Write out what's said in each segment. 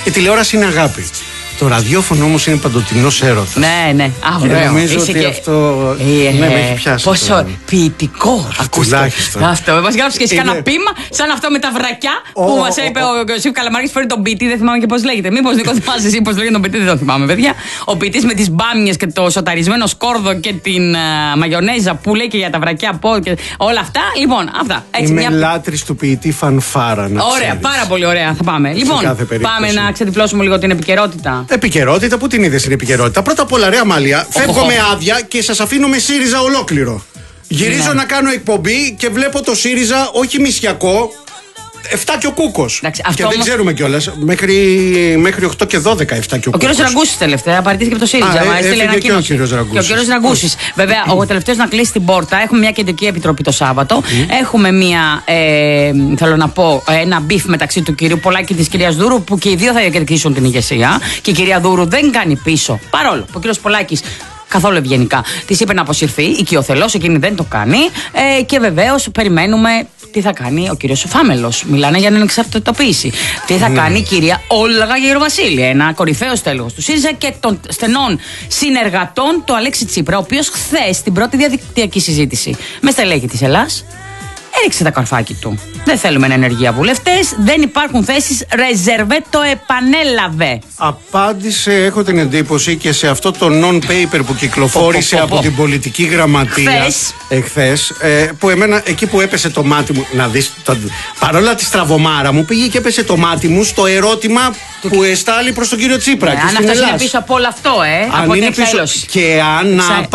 Η τηλεόραση είναι αγάπη. Το ραδιόφωνο όμως είναι παντοτινός έρωτας. Ναι. Νομίζω ότι αυτό. Ναι, με έχει πιάσει. Πόσο ποιητικό. Ακούστε. Αυτό. Μας γράψει και εσύ κανένα πείμα, σαν αυτό με τα βρακιά που μας είπε ο Ιωσήφ Καλαμάρης. Φέρει τον ποιητή, δεν θυμάμαι και πώς λέγεται. Μήπως Νίκο θυμάσαι εσύ πώς λέγεται τον ποιητή, δεν το θυμάμαι, παιδιά. Ο ποιητής με τις μπάμιες και το σοταρισμένο σκόρδο και την μαγιονέζα που λέει και για τα βρακιά και όλα αυτά. Λοιπόν, αυτά. Είμαι λάτρης του ποιητή Φανφάρα. Ωραία, πάρα πολύ ωραία. Θα πάμε. Λοιπόν, πάμε να ξεδιπλώσουμε λίγο την επικαιρότητα. Επικαιρότητα, πού την είδες την επικαιρότητα? Πρώτα απ' όλα, ρε Αμάλια, φεύγω με άδεια και σας αφήνω με ΣΥΡΙΖΑ ολόκληρο. Γυρίζω να κάνω εκπομπή και βλέπω το ΣΥΡΙΖΑ όχι μισιακό. 7 και ο Κούκος. Και δεν ξέρουμε κιόλας. Μέχρι 8 και 12 7 και ο Κούκος. Ο κύριος Ραγκούσης τελευταία παραιτήθηκε από το ΣΥΡΙΖΑ. Και ο κύριος Ραγκούσης. Και ο κύριος Ραγκούσης. Βέβαια, ο τελευταίος να κλείσει την πόρτα. Έχουμε μια κεντρική επιτροπή το Σάββατο. Έχουμε μια, θέλω να πω, ένα μπιφ μεταξύ του κυρίου Πολάκη και της κυρίας Δούρου, που και οι δύο θα διακερδίσουν την ηγεσία. Και η κυρία Δούρου δεν κάνει πίσω. Παρόλο που ο κύριος Πολάκης καθόλου ευγενικά της είπε να αποσυρθεί, οικειοθελώς, εκείνη δεν το κάνει. Και βεβαίως περιμένουμε τι θα κάνει ο κύριος Φάμελος. Μιλάνε για ανεξαρτητοποίηση. Τι θα κάνει η κυρία Όλγα Γεροβασίλη, ένα κορυφαίο στέλεχος του ΣΥΡΙΖΑ και των στενών συνεργατών του Αλέξη Τσίπρα, ο οποίος χθες στην πρώτη διαδικτυακή συζήτηση με στελέχη της Ελλάς έριξε τα καρφάκι του. Δεν θέλουμε ενεργεία βουλευτές, δεν υπάρχουν θέσεις, ρεζερβέ, το επανέλαβε. Απάντησε, έχω την εντύπωση, και σε αυτό το non-paper που κυκλοφόρησε από την πολιτική γραμματεία εχθές, που εμένα εκεί που έπεσε το μάτι μου, να δεις, παρόλα τη στραβωμάρα μου, πήγε και έπεσε το μάτι μου στο ερώτημα που εστάλει προς τον κύριο Τσίπρα. Αν αυτό είναι πίσω από όλο αυτό, από την εξέλωση. Και αν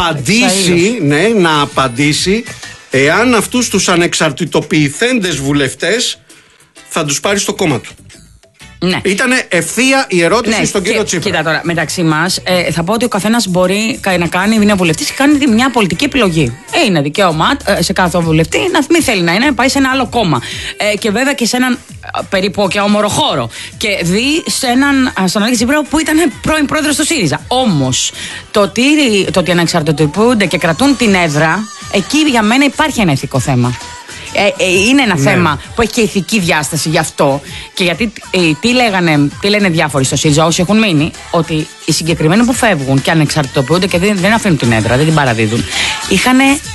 να απαντήσει εάν αυτούς τους ανεξαρτητοποιηθέντες βουλευτές θα τους πάρει στο κόμμα του. Ναι. Ήτανε ευθεία η ερώτηση στον κύριο Τσίπρα. Κοίτα τώρα, μεταξύ μας, θα πω ότι ο καθένας μπορεί να κάνει, είναι βουλευτής και κάνει μια πολιτική επιλογή. Είναι δικαίωμα σε κάθε βουλευτή να μην θέλει να είναι, να πάει σε ένα άλλο κόμμα. Και βέβαια και σε έναν περίπου και όμορο χώρο. Και δει στον Αλέξη Τσίπρα που ήταν πρώην πρόεδρος του ΣΥΡΙΖΑ. Όμως, το ότι ανεξαρτητοποιούνται και κρατούν την έδρα, εκεί για μένα υπάρχει ένα ηθικό θέμα. Είναι ένα θέμα που έχει και ηθική διάσταση γι' αυτό. Και γιατί τι λένε διάφοροι στο ΣΥΡΙΖΑ, όσοι έχουν μείνει, ότι οι συγκεκριμένοι που φεύγουν και ανεξαρτητοποιούνται και δεν αφήνουν την έδρα, δεν την παραδίδουν, είχαν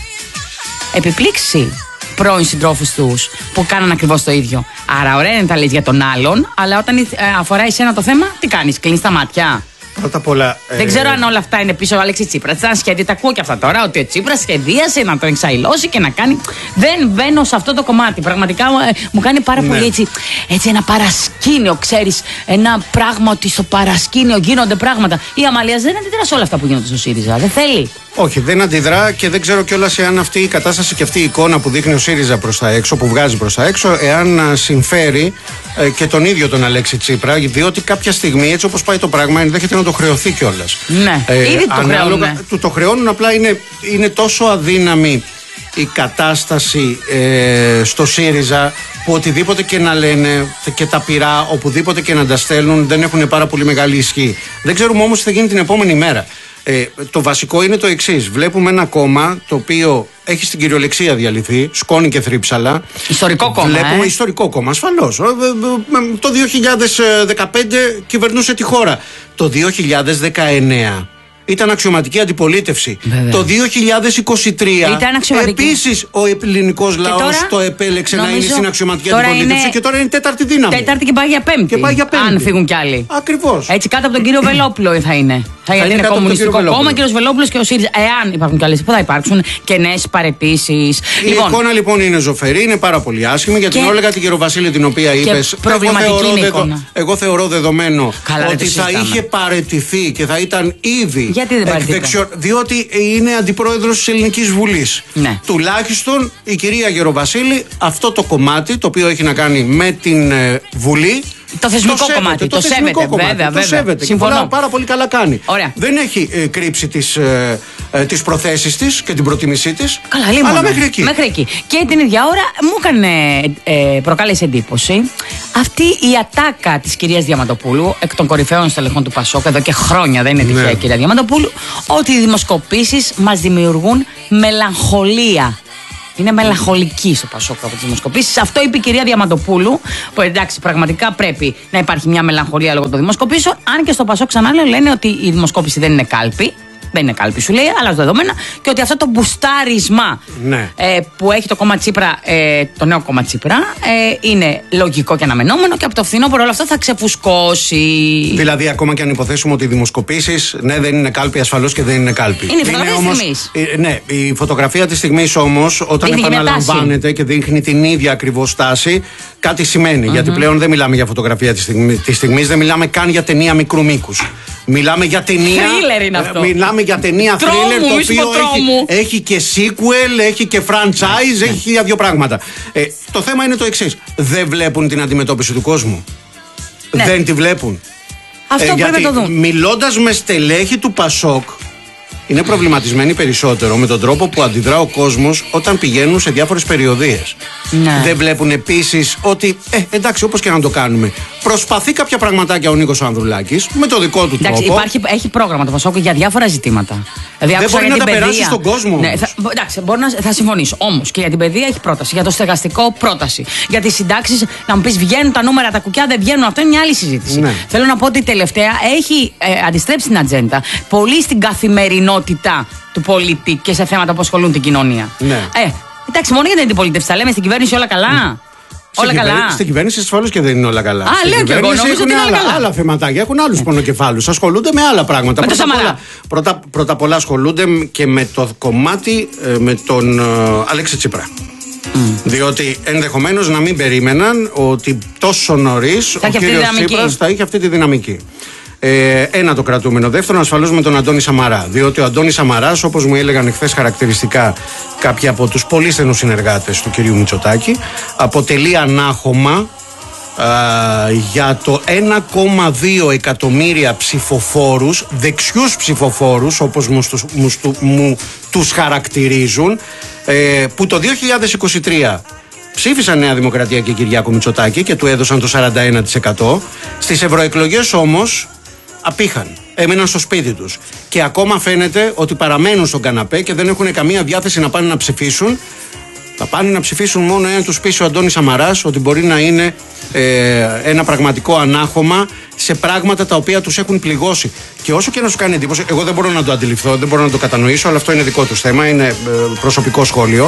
επιπλήξει πρώην συντρόφους τους που κάναν ακριβώς το ίδιο. Άρα, ωραία είναι τα λες για τον άλλον, αλλά όταν αφορά εσένα το θέμα, τι κάνεις, κλείνεις τα μάτια. Πρώτα απ' όλα. Δεν ξέρω αν όλα αυτά είναι πίσω ο Αλέξη Τσίπρα. Σαν σχέδιο, τα ακούω και αυτά τώρα, ότι ο Τσίπρας σχεδίασε να τον εξαϊλώσει και να κάνει. Δεν μπαίνω σε αυτό το κομμάτι. Πραγματικά μου κάνει πάρα πολύ έτσι ένα παρασκήνιο, ξέρεις. Ένα πράγμα ότι στο παρασκήνιο γίνονται πράγματα. Η Αμαλία δεν αντιδρά σε όλα αυτά που γίνονται στο ΣΥΡΙΖΑ. Δεν θέλει. Όχι, δεν αντιδρά και δεν ξέρω κιόλας εάν αυτή η κατάσταση και αυτή η εικόνα που δείχνει ο ΣΥΡΙΖΑ προς τα έξω, που βγάζει προς τα έξω, εάν συμφέρει και τον ίδιο τον Αλέξη Τσίπρα, διότι κάποια στιγμή, έτσι όπως πάει το πράγμα, ενδέχεται να το χρεωθεί κιόλας. Ναι, ήδη το χρεώνουν. Το χρεώνουν, απλά είναι τόσο αδύναμη η κατάσταση στο ΣΥΡΙΖΑ που οτιδήποτε και να λένε και τα πειρά, οπουδήποτε και να τα στέλνουν, δεν έχουν πάρα πολύ μεγάλη ισχύ. Δεν ξέρουμε όμως τι θα γίνει την επόμενη μέρα. Το βασικό είναι το εξής. Βλέπουμε ένα κόμμα το οποίο έχει στην κυριολεξία διαλυθεί, σκόνη και θρύψαλα. Ιστορικό κόμμα. Βλέπουμε ιστορικό κόμμα, ασφαλώς. Το 2015 κυβερνούσε τη χώρα. Το 2019 ήταν αξιωματική αντιπολίτευση. Βέβαια. Το 2023 επίσης ο ελληνικός λαός το επέλεξε να είναι στην αξιωματική αντιπολίτευση και τώρα είναι τέταρτη δύναμη. Τέταρτη και πάει για πέμπτη. Αν φύγουν κι άλλοι. Ακριβώς. Έτσι κάτω από τον κύριο Βελόπουλο θα είναι. Θα είναι κομμουνιστικό κόμμα, κύριος Βελόπουλος και ο ΣΥΡΙΖΑ. Εάν υπάρχουν κι άλλες, που θα υπάρξουν και νέες παραιτήσεις. Η εικόνα λοιπόν είναι ζωφερή, είναι πάρα πολύ άσχημη. Για την Όλγα την Γεροβασίλη, την οποία είπες, εγώ θεωρώ δεδομένο ότι θα είχε παραιτηθεί και θα ήταν ήδη. Διότι είναι αντιπρόεδρος της Ελληνικής Βουλής. Ναι. Τουλάχιστον η κυρία Γεροβασίλη αυτό το κομμάτι το οποίο έχει να κάνει με την Βουλή. Το θεσμικό κομμάτι. Το σέβεται, βέβαια. Το σέβεται. Συμφωνώ. Πάρα πολύ καλά κάνει. Ωραία. Δεν έχει κρύψει τις προθέσεις της και την προτίμησή της. Καλά, λίγο. Αλλά μέχρι εκεί. Και την ίδια ώρα μου προκάλεσε εντύπωση αυτή η ατάκα της κυρίας Διαμαντοπούλου, εκ των κορυφαίων στελεχών του Πασόκ, εδώ και χρόνια, δεν είναι τυχαία η κυρία Διαμαντοπούλου, ότι οι δημοσκοπήσεις μας δημιουργούν μελαγχολία. Είναι μελαγχολική στο Πασόκ από τις δημοσκοπήσεις. Αυτό είπε η κυρία Διαμαντοπούλου, που εντάξει, πραγματικά πρέπει να υπάρχει μια μελαγχολία λόγω των δημοσκοπήσεων. Αν και στο Πασόκ, ξανά λένε ότι η δημοσκόπηση δεν είναι κάλπη. Δεν είναι κάλπη, σου λέει, αλλά δεδομένα. Και ότι αυτό το μπουστάρισμα που έχει το κόμμα Τσίπρα, το νέο κόμμα Τσίπρα, είναι λογικό και αναμενόμενο και από το φθινόπωρο όλο αυτό θα ξεφουσκώσει. Δηλαδή, ακόμα και αν υποθέσουμε ότι οι δημοσκοπήσεις, ναι, δεν είναι κάλπη, ασφαλώς και δεν είναι κάλπη. Είναι η φωτογραφία της στιγμής. Ναι, η φωτογραφία της στιγμής όμως, όταν επαναλαμβάνεται και δείχνει την ίδια ακριβώς στάση, κάτι σημαίνει. Γιατί πλέον δεν μιλάμε για φωτογραφία της στιγμής, δεν μιλάμε καν για ταινία μικρού μήκους. Μιλάμε για ταινία. Thriller είναι αυτό. Μιλάμε για ταινία thriller, το οποίο έχει και sequel, έχει και franchise, έχει δύο πράγματα. Το θέμα είναι το εξής. Δεν βλέπουν την αντιμετώπιση του κόσμου. Ναι. Δεν τη βλέπουν. Αυτό πρέπει να το δουν. Μιλώντας με στελέχη του Πασόκ, είναι προβληματισμένοι περισσότερο με τον τρόπο που αντιδρά ο κόσμος όταν πηγαίνουν σε διάφορες περιοδίες. Ναι. Δεν βλέπουν επίσης ότι, εντάξει, όπως και να το κάνουμε, προσπαθεί κάποια πραγματάκια ο Νίκος Ανδρουλάκης με το δικό του τρόπο. Έχει πρόγραμμα το Πασόκ για διάφορα ζητήματα. Δεν μπορεί να τα περάσει στον κόσμο. Ναι, εντάξει, θα συμφωνήσω. Όμως και για την παιδεία έχει πρόταση. Για το στεγαστικό πρόταση. Για τις συντάξεις, να μου πεις, βγαίνουν τα νούμερα, τα κουκιά δεν βγαίνουν. Αυτό είναι μια άλλη συζήτηση. Ναι. Θέλω να πω ότι τελευταία έχει αντιστρέψει την ατζέντα πολύ στην καθημερινότητα του πολίτη και σε θέματα που ασχολούν την κοινωνία. Ναι. Εντάξει, μόνο για την αντιπολίτευση τα λέμε, στην κυβέρνηση όλα καλά. Όλα καλά. Στην κυβέρνηση ασφαλώς και δεν είναι όλα καλά. Λέω και εγώ, νομίζω ότι είναι όλα καλά. Άλλα θεματάκια, έχουν άλλους πονοκεφάλους. Ασχολούνται με άλλα πράγματα. Πρώτα απ' όλα ασχολούνται και με το κομμάτι με τον Αλέξη Τσίπρα. Διότι ενδεχομένως να μην περίμεναν ότι τόσο νωρίς ο κύριος Τσίπρας θα είχε αυτή τη δυναμική. Ένα το κρατούμενο. Δεύτερον, ασφαλώς με τον Αντώνη Σαμαρά. Διότι ο Αντώνης Σαμαράς, όπως μου έλεγαν εχθές χαρακτηριστικά κάποιοι από τους πολύ στενούς συνεργάτες του κυρίου Μητσοτάκη, αποτελεί ανάχωμα για το 1,2 εκατομμύρια ψηφοφόρους, δεξιούς ψηφοφόρους, όπως μου τους χαρακτηρίζουν, που το 2023 ψήφισαν Νέα Δημοκρατία και Κυριάκο Μητσοτάκη και του έδωσαν το 41%. Στις ευρωεκλογές όμως απήχαν, έμεναν στο σπίτι τους και ακόμα φαίνεται ότι παραμένουν στον καναπέ και δεν έχουν καμία διάθεση να πάνε να ψηφίσουν. Θα πάνε να ψηφίσουν μόνο εάν τους πείσει ο Αντώνης Σαμαράς ότι μπορεί να είναι ένα πραγματικό ανάχωμα σε πράγματα τα οποία τους έχουν πληγώσει. Και όσο και να σου κάνει εντύπωση, εγώ δεν μπορώ να το αντιληφθώ, δεν μπορώ να το κατανοήσω, αλλά αυτό είναι δικό τους θέμα, είναι προσωπικό σχόλιο.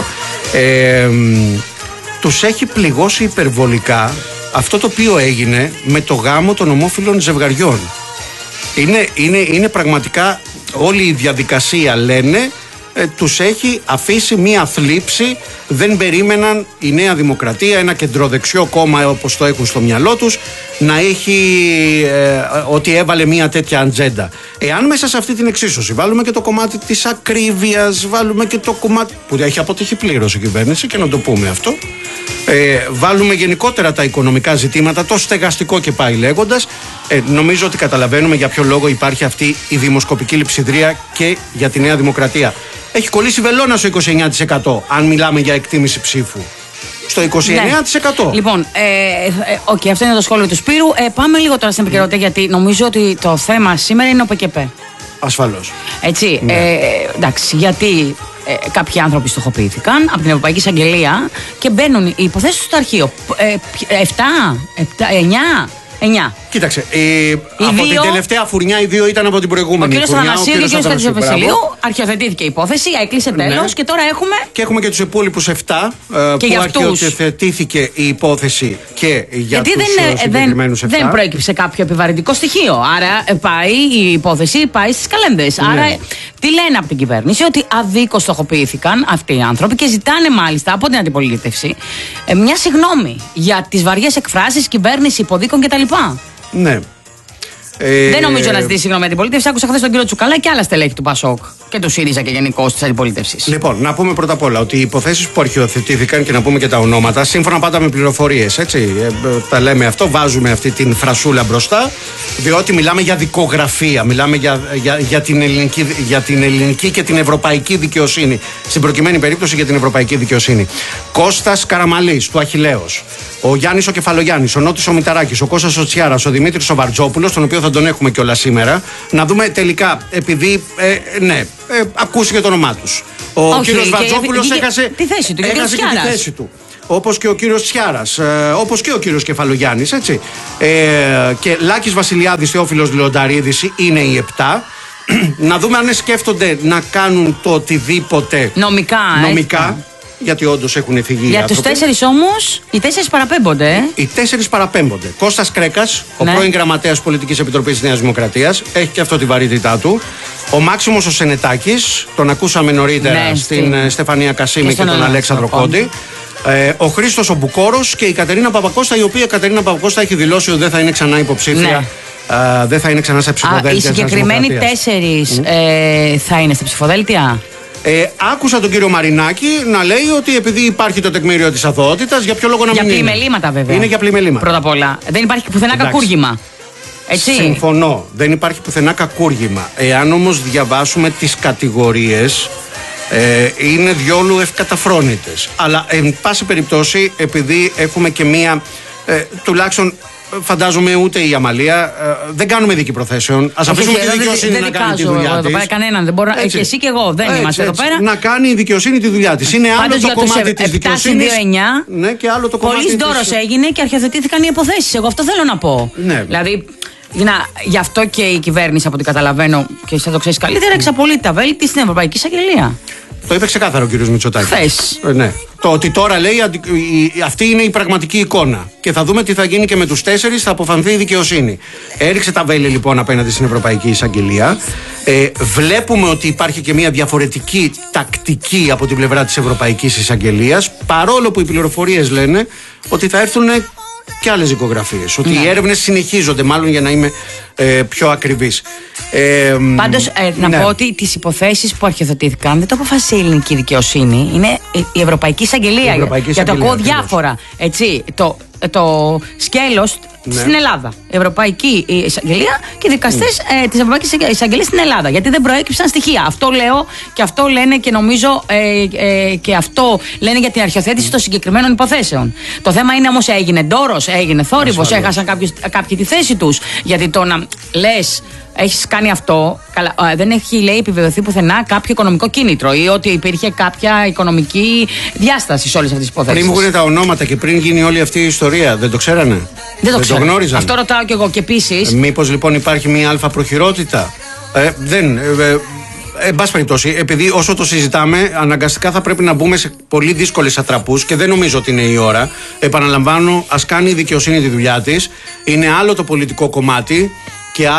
Τους έχει πληγώσει υπερβολικά αυτό το οποίο έγινε με το γάμο των ομόφυλων ζευγαριών. Είναι πραγματικά όλη η διαδικασία, λένε, τους έχει αφήσει μία θλίψη. Δεν περίμεναν η Νέα Δημοκρατία, ένα κεντροδεξιό κόμμα όπως το έχουν στο μυαλό τους, να έχει ότι έβαλε μία τέτοια ατζέντα. Εάν μέσα σε αυτή την εξίσωση βάλουμε και το κομμάτι της ακρίβειας, βάλουμε και το κομμάτι που έχει αποτύχει πλήρως η κυβέρνηση, και να το πούμε αυτό, βάλουμε γενικότερα τα οικονομικά ζητήματα, το στεγαστικό και πάει λέγοντας, νομίζω ότι καταλαβαίνουμε για ποιο λόγο υπάρχει αυτή η δημοσκοπική λειψιδρία και για τη Νέα Δημοκρατία. Έχει κολλήσει βελόνα στο 29%, αν μιλάμε για εκτίμηση ψήφου. Στο 29%. Ναι. Λοιπόν, αυτό είναι το σχόλιο του Σπύρου. Πάμε λίγο τώρα στην επικαιρότητα, γιατί νομίζω ότι το θέμα σήμερα είναι ο ΠΚΠ. Ασφαλώς. Έτσι. Ναι. Εντάξει, γιατί κάποιοι άνθρωποι στοχοποιήθηκαν από την Ευρωπαϊκή Εισαγγελία και μπαίνουν οι υποθέσεις στο αρχείο. 9. Κοίταξε, από την τελευταία φουρνιά οι δύο ήταν από την προηγούμενη. Ο κ. Θανασίδη και ο κ. Κατσιοβασιλείου, αρχιοθετήθηκε η υπόθεση, έκλεισε τέλος, και τώρα έχουμε. Και έχουμε και τους υπόλοιπους 7 που αρχιοθετήθηκε η υπόθεση και για τους συγκεκριμένους 7. Δεν προέκυψε κάποιο επιβαρυντικό στοιχείο. Άρα πάει η υπόθεση, πάει στις καλένδες. Ναι. Άρα τι λένε από την κυβέρνηση? Ότι αδίκως στοχοποιήθηκαν αυτοί οι άνθρωποι και ζητάνε μάλιστα από την αντιπολίτευση μια συγγνώμη για τις βαριές εκφράσεις, κυβέρνηση υποδίκων κτλ. Ναι. Δεν νομίζω να ζητήσει συγγνώμη αντιπολίτευση. Άκουσα χθες τον κύριο Τσουκαλά και άλλα στελέχη του Πασόκ και του ΣΥΡΙΖΑ και γενικώς της αντιπολίτευσης. Λοιπόν, να πούμε πρώτα απ' όλα ότι οι υποθέσεις που αρχιοθετήθηκαν, και να πούμε και τα ονόματα, σύμφωνα πάντα με πληροφορίες, έτσι. Τα λέμε αυτό, βάζουμε αυτή την φρασούλα μπροστά, διότι μιλάμε για δικογραφία, μιλάμε για την ελληνική και την ευρωπαϊκή δικαιοσύνη. Στην προκειμένη περίπτωση για την ευρωπαϊκή δικαιοσύνη. Κώστας Καραμαλής, του Αχιλλέως. Ο Γιάννης ο Κεφαλογιάννης, ο Νότης ο Μηταράκης, ο Κώστας ο Τσιάρας, ο Δημήτρης ο Βαρτζόπουλος, τον οποίο θα τον έχουμε κιόλας σήμερα. Να δούμε τελικά, επειδή ακούστηκε το όνομά τους. Ο κύριος Βατζόπουλος έχασε τη θέση του. Έχασε και τη θέση του. Όπως και ο κύριος Τσιάρας, όπως και ο κύριος Κεφαλογιάννης, έτσι. Και Λάκης Βασιλιάδης, Θεόφιλος Λιονταρίδης είναι οι 7. Να δούμε αν σκέφτονται να κάνουν το οτιδήποτε νομικά. Γιατί όντως έχουν φυγεί. Για τους 4 όμως, οι 4 παραπέμπονται. Οι 4 παραπέμπονται. Κώστας Κρέκας, ο πρώην γραμματέας Πολιτικής Επιτροπής της Νέας Δημοκρατίας, έχει και αυτό τη βαρύτητά του. Ο Μάξιμος ο Σενετάκης, τον ακούσαμε νωρίτερα στην Στεφανία Κασίμη και τον Αλέξανδρο Κόντι. Ο Χρήστος ο Μπουκόρος και η Κατερίνα Παπακώστα, η οποία Κατερίνα Παπακώστα έχει δηλώσει ότι δεν θα είναι ξανά υποψήφια. Δεν θα είναι ξανά σε ψηφοδέλτια. Οι συγκεκριμένοι 4 θα είναι στα ψηφοδέλτια. Άκουσα τον κύριο Μαρινάκη να λέει ότι επειδή υπάρχει το τεκμήριο της αθωότητας, για ποιο λόγο να μην είναι. Για πλημελήματα, βέβαια. Είναι για πλημελήματα. Πρώτα απ' όλα. Δεν υπάρχει πουθενά κακούργημα. Έτσι. Συμφωνώ. Δεν υπάρχει πουθενά κακούργημα. Εάν όμως διαβάσουμε τις κατηγορίες, είναι διόλου ευκαταφρόνητες. Αλλά, εν πάση περιπτώσει, επειδή έχουμε και μία. Τουλάχιστον. Φαντάζομαι ούτε η Αμαλία. Δεν κάνουμε δίκη προθέσεων. Ας αφήσουμε τη δικαιοσύνη να κάνει τη δουλειά της. Κανέναν. Δεν μπορώ, και εσύ και εγώ δεν είμαστε εδώ πέρα. Να κάνει η δικαιοσύνη τη δουλειά της. Είναι άλλο το κομμάτι της δικαιοσύνης. Ναι, και άλλο το κομμάτι. Πολύς δώρος έγινε και αρχιοθετήθηκαν οι υποθέσεις. Εγώ αυτό θέλω να πω. Ναι. Δηλαδή, γι' αυτό και η κυβέρνηση, από ό,τι καταλαβαίνω και εσύ θα το ξέρεις καλύτερα, εξαπολύει τα βέλη της στην Ευρωπαϊκή Εισαγγελία. Το είπε ξεκάθαρο ο κύριος Μητσοτάκης. Χθες. Ναι. Το ότι τώρα λέει αυτή είναι η πραγματική εικόνα. Και θα δούμε τι θα γίνει και με τους 4, θα αποφανθεί η δικαιοσύνη. Έριξε τα βέλη λοιπόν απέναντι στην Ευρωπαϊκή Εισαγγελία. Βλέπουμε ότι υπάρχει και μια διαφορετική τακτική από την πλευρά της Ευρωπαϊκής Εισαγγελίας. Παρόλο που οι πληροφορίες λένε ότι θα έρθουν και άλλες δικογραφίες. Ότι οι έρευνες συνεχίζονται, μάλλον για να είμαι πιο ακριβής. Πάντως, να πω ότι τις υποθέσεις που αρχιοθετήθηκαν δεν το αποφάσισε η ελληνική δικαιοσύνη. Είναι η Ευρωπαϊκή Εισαγγελία. Γιατί το ακούω διάφορα. Έτσι, το σκέλος στην Ελλάδα. Η Ευρωπαϊκή Εισαγγελία και οι δικαστές της Ευρωπαϊκής Εισαγγελίας στην Ελλάδα. Γιατί δεν προέκυψαν στοιχεία. Αυτό λέω και αυτό λένε και νομίζω και αυτό λένε για την αρχιοθέτηση των συγκεκριμένων υποθέσεων. Το θέμα είναι όμως, έγινε ντόρος, έγινε θόρυβος, έχασαν κάποιοι τη θέση τους. Γιατί το να λες έχεις κάνει αυτό, δεν έχει, λέει, επιβεβαιωθεί πουθενά κάποιο οικονομικό κίνητρο ή ότι υπήρχε κάποια οικονομική διάσταση σε όλες αυτές τις υποθέσεις. Πριν βγουν τα ονόματα και πριν γίνει όλη αυτή η ιστορία, δεν το ξέρανε? Δεν το γνώριζαν. Αυτό ρωτάω κι εγώ. Και επίσης. Μήπως λοιπόν υπάρχει μια αλφα προχειρότητα? Εν πάση περιπτώσει, επειδή όσο το συζητάμε, αναγκαστικά θα πρέπει να μπούμε σε πολύ δύσκολες ατραπούς και δεν νομίζω ότι είναι η ώρα. Επαναλαμβάνω, ας κάνει η δικαιοσύνη τη δουλειά της. Είναι άλλο το πολιτικό κομμάτι και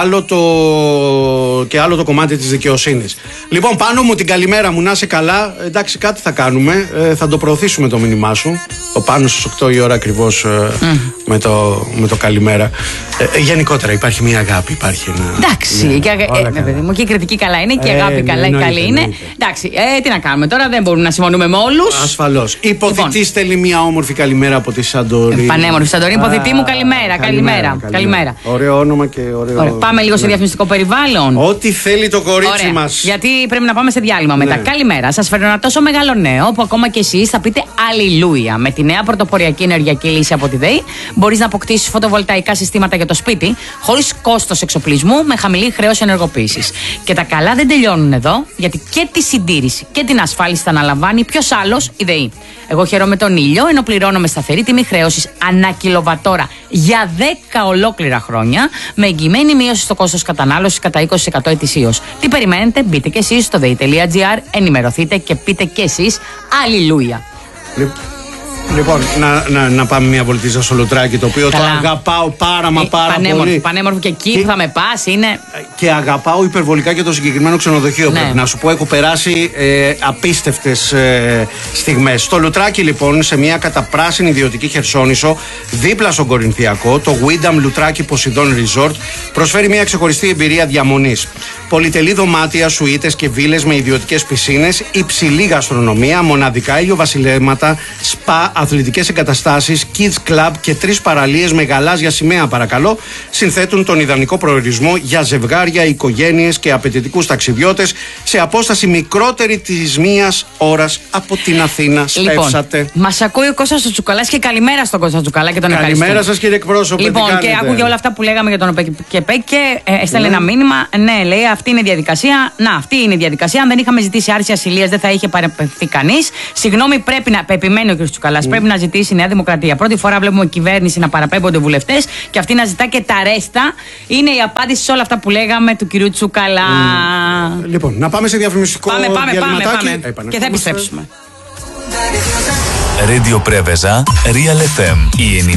άλλο το κομμάτι της δικαιοσύνης. Λοιπόν, Πάνο μου, την καλημέρα μου, να είσαι καλά. Εντάξει, κάτι θα κάνουμε. Θα το προωθήσουμε το μήνυμά σου. Ο Πάνος στις 8 η ώρα ακριβώς με το καλημέρα. Γενικότερα υπάρχει μια αγάπη. Υπάρχει ένα. Εντάξει, και η κριτική καλά είναι και η αγάπη καλή είναι. Εντάξει, τι να κάνουμε τώρα, δεν μπορούμε να συμφωνούμε με όλους. Ασφαλώς. Υποθητή στέλνει μια όμορφη καλημέρα από τη Σαντορίνη. Πανέμορφη Σαντορίνη, υποθητή μου, καλημέρα. Ωραίο όνομα και ωραίο. Πάμε λίγο σε διαφημιστικό περιβάλλον. Ό,τι θέλει το κορίτσι μας. Γιατί πρέπει να πάμε σε διάλειμμα μετά. Καλημέρα. Σας φέρνω ένα τόσο μεγάλο νέο που ακόμα και εσείς θα πείτε αλληλούια. Με τη νέα πρωτοποριακή ενεργειακή λύση από τη ΔΕΗ μπορείς να αποκτήσεις φωτοβολταϊκά συστήματα για το σπίτι χωρίς κόστος εξοπλισμού, με χαμηλή χρέωση ενεργοποίησης. Και τα καλά δεν τελειώνουν εδώ, γιατί και τη συντήρηση και την ασφάλιση θα αναλαμβάνει ποιος άλλος? Η ΔΕΗ. Εγώ χαίρομαι τον ήλιο, ενώ πληρώνω με σταθερή τιμή χρέωσης ανά κιλοβατόρα για 10 ολόκληρα χρόνια, με εγγυημένη μείωση στο κόστος κατανάλωσης κατά 20% ετησίως. Τι περιμένετε? Μπείτε και εσείς στο dei.gr, ενημερωθείτε και πείτε και εσείς αλληλούια. Λοιπόν, να πάμε μια βολτίζα στο Λουτράκι, το οποίο το αγαπάω πάρα πολύ. Πανέμορφο και εκεί που θα με πας είναι. Και αγαπάω υπερβολικά και το συγκεκριμένο ξενοδοχείο. Πρέπει να σου πω, έχω περάσει απίστευτες στιγμές. Στο Λουτράκι, λοιπόν, σε μια καταπράσινη ιδιωτική χερσόνησο, δίπλα στον Κορινθιακό, το Windham Λουτράκι Poseidon Resort προσφέρει μια ξεχωριστή εμπειρία διαμονής. Πολυτελή δωμάτια, σουίτες και βίλες με ιδιωτικές πισίνες, υψηλή γαστρονομία, μοναδικά ηλιοβασιλέματα, σπα, αθλητικές εγκαταστάσεις, kids club και 3 παραλίες με γαλάζια σημαία, παρακαλώ, συνθέτουν τον ιδανικό προορισμό για ζευγάρια, οικογένειες και απαιτητικούς ταξιδιώτες σε απόσταση μικρότερη της 1 ώρας από την Αθήνα. Σπεύσατε. Λοιπόν, μας ακούει ο Κώστας Τσουκαλάς και καλημέρα στον Κώστα Τσουκαλά και τον ευχαριστούμε. Καλημέρα σας, κύριε εκπρόσωπε. Λοιπόν, και άκουγε όλα αυτά που λέγαμε για τον ΟΠΕΚ και έστελνε ένα μήνυμα. Ναι, λέει, αυτή είναι η διαδικασία. Να, αυτή είναι η διαδικασία. Αν δεν είχαμε ζητήσει άρση ασυλίας, δεν θα είχε παραπευθεί κανείς. Συγγνώμη, επιμένει ο κ. Τσουκαλάς. Πρέπει να ζητήσει η Νέα Δημοκρατία. Πρώτη φορά βλέπουμε κυβέρνηση να παραπέμπονται βουλευτές και αυτή να ζητά και τα ρέστα. Είναι η απάντηση σε όλα αυτά που λέγαμε του κ. Τσουκαλά. Λοιπόν, να πάμε σε διαφημιστικό διαλυματάκι. Πάμε. Και θα επιστρέψουμε. Radio Preveza, Real FM.